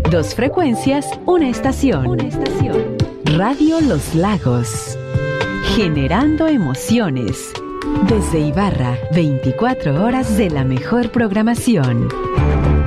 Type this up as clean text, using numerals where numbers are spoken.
Dos frecuencias, una estación. Radio Los Lagos. Generando emociones. Desde Ibarra, 24 horas de la mejor programación.